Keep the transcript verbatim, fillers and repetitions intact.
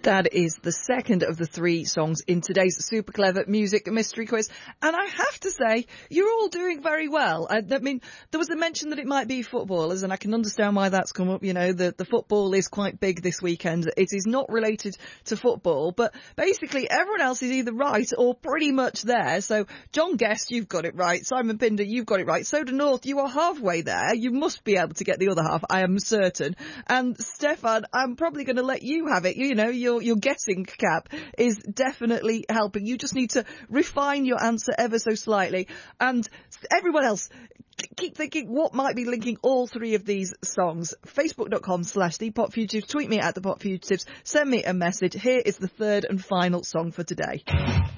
That is the second of the three songs in today's Super Clever Music Mystery Quiz. And I have to say, you're all doing very well. I, I mean, there was a mention that it might be footballers, and I can understand why that's come up. You know, the, the football is quite big this weekend. It is not related to football, but basically everyone else is either right or pretty much there. So, John Guest, you've got it right. Simon Pinder, you've got it right. Soda North, you are halfway there. You must be able to get the other half, I am certain. And Stefan, I'm probably going to let you have it. You know, you're Your, your guessing cap is definitely helping. You just need to refine your answer ever so slightly. And everyone else, keep thinking what might be linking all three of these songs. Facebook.com slash The Pop Fugitives. Tweet me at The Pop Fugitives. Send me a message. Here is the third and final song for today.